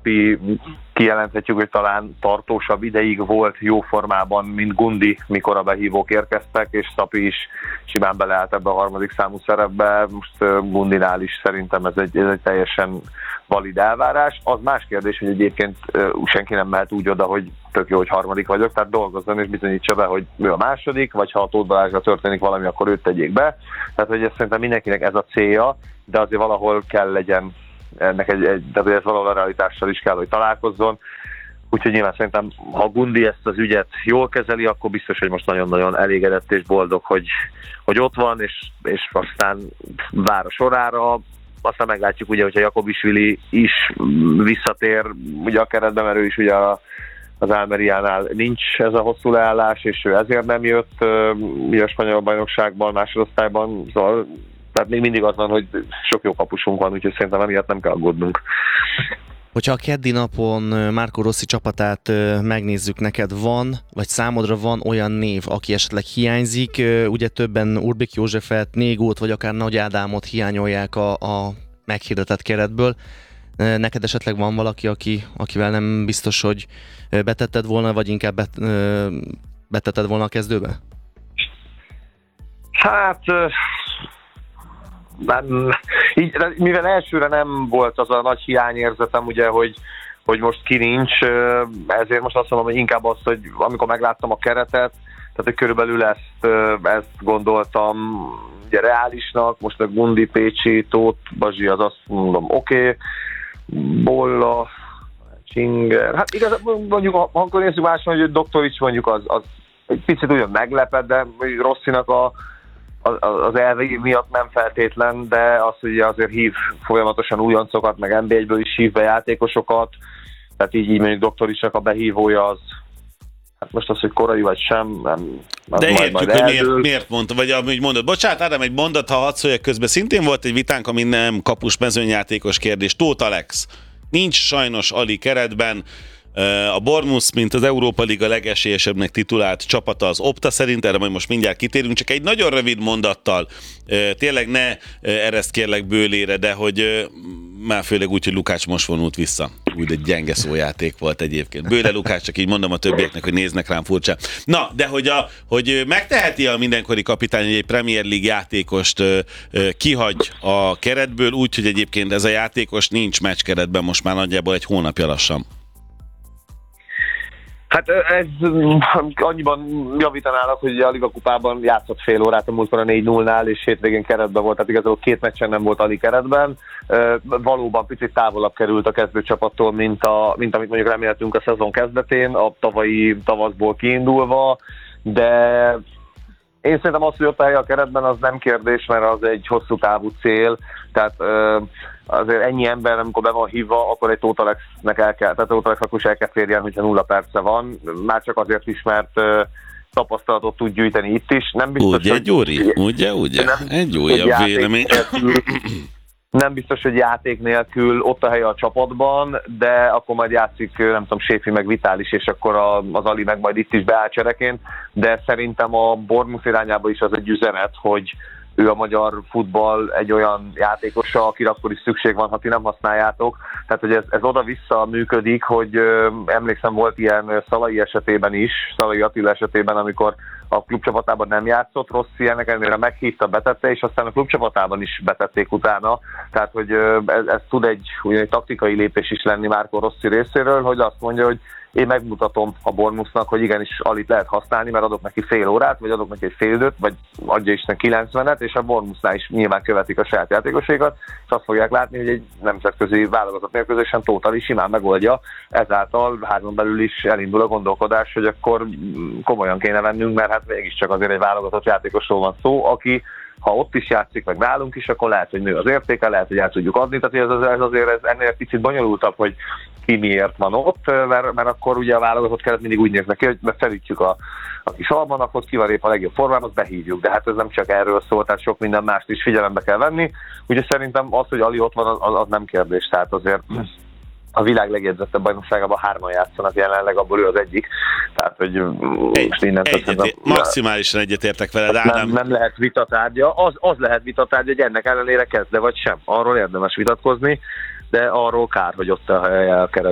Stapi kijelenthetjük, hogy talán tartósabb ideig volt jó formában, mint Gundi, mikor a behívók érkeztek, és Stapi is simán beleállt ebbe a harmadik számú szerepbe. Most Gundinál is szerintem ez egy teljesen valid elvárás. Az más kérdés, hogy egyébként senki nem mehet úgy oda, hogy tök jó, hogy harmadik vagyok, tehát dolgozzon és bizonyítsa be, hogy ő a második, vagy ha a Tóth Balázsra történik valami, akkor őt tegyék be. Tehát, hogy ez szerintem mindenkinek ez a célja, de azért valahol kell legyen ennek tehát ez valahol a realitással is kell, hogy találkozzon. Úgyhogy nyilván szerintem, ha Gundi ezt az ügyet jól kezeli, akkor biztos, hogy most nagyon-nagyon elégedett és boldog, hogy ott van, és aztán vár a sorára. Aztán meglátjuk, ugye, hogyha Jakobisvili is visszatér ugye a keretbe, mert ő is ugye az Almeriánál nincs ez a hosszú leállás, és ő ezért nem jött a spanyol bajnokságban, másodosztályban, szóval tehát még mindig az van, hogy sok jó kapusunk van, úgyhogy szerintem emiatt nem kell aggódnunk. Hogyha a keddi napon Marco Rossi csapatát megnézzük, neked van, vagy számodra van olyan név, aki esetleg hiányzik? Ugye többen Urbik Józsefet, Négót, vagy akár Nagy Ádámot hiányolják a meghirdetett keretből. Neked esetleg van valaki, akivel nem biztos, hogy betetted volna, vagy inkább betetted volna a kezdőbe? Hát... így, mivel elsőre nem volt az a nagy hiányérzetem, ugye, hogy most ki nincs, ezért most azt mondom, hogy inkább az, hogy amikor megláttam a keretet, tehát hogy körülbelül ezt gondoltam ugye reálisnak, most a Gundi, Pécsi, Tóth, Bazsi, az azt mondom oké, Bolla, Csinger, hát igazából mondjuk, ha akkor nézzük máson, hogy Doktorics mondjuk az egy picit ugyan meglepett, de Rossinak az elvei miatt nem feltétlen, de az, hogy azért hív folyamatosan újoncokat, meg NB1-ből is hív be játékosokat, tehát így mondjuk Doktoricsnak a behívója az, hát most az, hogy korai vagy sem, nem. De értjük, hogy miért mondta, vagy ahogy mondod. Bocsánat, Ádám, egy mondat, ha hadd szóljak közben. Szintén volt egy vitánk, ami nem kapus mezőnyjátékos kérdés. Tóth Alex nincs sajnos Ali keretben. A Bournemouth, mint az Európa Liga legesélyesebbnek titulált csapata az Opta szerint, erre majd most mindjárt kitérünk, csak egy nagyon rövid mondattal, tényleg ne ereszt kérlek bőlére, de hogy már főleg úgy, hogy Lukács most vonult vissza. Úgy egy gyenge szójáték volt egyébként. Bőle Lukács, csak így mondom a többieknek, hogy néznek rám furcsa. Na, de hogy megteheti a mindenkori kapitány, hogy egy Premier League játékost kihagy a keretből, úgy, hogy egyébként ez a játékos nincs meccskeretben most már nagyjából egy hónapja lassan. Hát ez annyiban javítanálak, hogy a Liga kupában játszott fél órát a múltkor a 4-0-nál, és hétvégén keretben volt, tehát igazából 2 meccsen nem volt Ali keretben. Valóban picit távolabb került a kezdőcsapattól, mint amit mondjuk reméltünk a szezon kezdetén, a tavalyi tavaszból kiindulva, de én szerintem az, hogy ott a hely a keretben, az nem kérdés, mert az egy hosszú távú cél, tehát azért ennyi ember, amikor be van hívva, akkor egy Tóth Alexnek tehát Tóth Alexnek is el kell férjen, hogyha 0 perce van, már csak azért is, mert tapasztalatot tud gyűjteni itt is. Nem biztos, ugye, hogy, Gyuri? Ugye? Egy újabb vélemény. Nem biztos, hogy játék nélkül ott a helye a csapatban, de akkor majd játszik, nem tudom, Séfi meg Vitális, és akkor az Ali meg majd itt is beáll csereként, de szerintem a Bournemouth irányába is az egy üzenet, hogy ő a magyar futball egy olyan játékosa, akire akkor is szükség van, ha ti nem használjátok. Tehát, hogy ez oda-vissza működik, hogy emlékszem, volt ilyen Szalai esetében is, Szalai Attila esetében, amikor a klubcsapatában nem játszott, Rossi ennek ellenére meghívta, betette, és aztán a klubcsapatában is betették utána. Tehát, hogy ez tud egy taktikai lépés is lenni Marco Rossi részéről, hogy azt mondja, hogy én megmutatom a Bournemouthnak, hogy igenis Alit lehet használni, mert adok neki fél órát, vagy adok neki egy fél időt, vagy adja Isten 90-et, és a Bournemouthnál is nyilván követik a saját játékosaikat, és azt fogják látni, hogy egy nemzetközi válogatott mérkőzésen Tóth Ali simán megoldja, ezáltal házon belül is elindul a gondolkodás, hogy akkor komolyan kéne vennünk, mert hát mégiscsak azért egy válogatott játékosról van szó, aki ha ott is játszik, meg nálunk is, akkor lehet, hogy nő az értéke, lehet, hogy el tudjuk adni, tehát ez azért ennél egy picit bonyolultabb, hogy ki miért van ott, mert akkor ugye a válogatott keret mindig úgy néz neki, hogy felütjük a kis almanakot, ki van épp a legjobb formában, azt behívjuk, de hát ez nem csak erről szól, tehát sok minden mást is figyelembe kell venni, úgyhogy szerintem az, hogy Ali ott van, az nem kérdés, tehát azért a világ legjegyzettebb bajnokságában 3-an játszanak jelenleg, abból ő az egyik. Tehát, hogy maximálisan egyetértek veled, Ádám. Nem lehet vitatárgya. Az lehet vitatárgya, hogy ennek ellenére kezd-e vagy sem. Arról érdemes vitatkozni, de arról kár, hogy ott a helye a keretben.